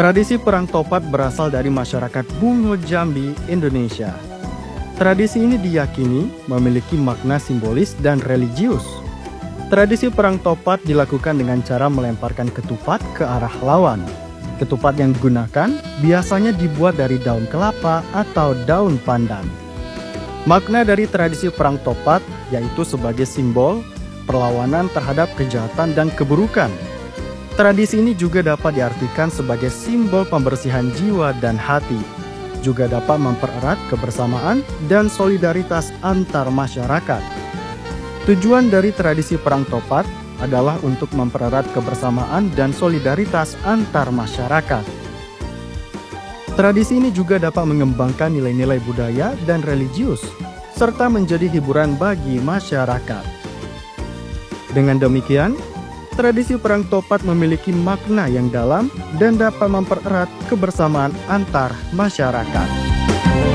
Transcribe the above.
Tradisi perang topat berasal dari masyarakat Bungo Jambi, Indonesia. Tradisi ini diyakini memiliki makna simbolis dan religius. Tradisi perang topat dilakukan dengan cara melemparkan ketupat ke arah lawan. Ketupat yang digunakan biasanya dibuat dari daun kelapa atau daun pandan. Makna dari tradisi perang topat yaitu sebagai simbol perlawanan terhadap kejahatan dan keburukan. Tradisi ini juga dapat diartikan sebagai simbol pembersihan jiwa dan hati. Juga dapat mempererat kebersamaan dan solidaritas antar masyarakat. Tujuan dari tradisi perang topat adalah untuk mempererat kebersamaan dan solidaritas antar masyarakat. Tradisi ini juga dapat mengembangkan nilai-nilai budaya dan religius, serta menjadi hiburan bagi masyarakat. Dengan demikian, tradisi perang topat memiliki makna yang dalam dan dapat mempererat kebersamaan antar masyarakat.